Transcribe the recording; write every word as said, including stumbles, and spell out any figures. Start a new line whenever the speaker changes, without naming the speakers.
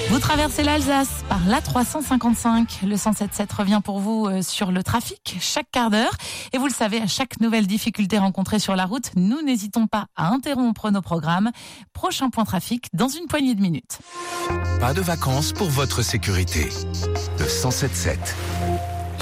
Vous traversez l'Alsace par l'A trois cent cinquante-cinq. Le cent sept sept revient pour vous sur le trafic chaque quart d'heure. Et vous le savez, à chaque nouvelle difficulté rencontrée sur la route, nous n'hésitons pas à interrompre nos programmes. Prochain point trafic dans une poignée de minutes.
Pas de vacances pour votre sécurité. Le cent sept sept.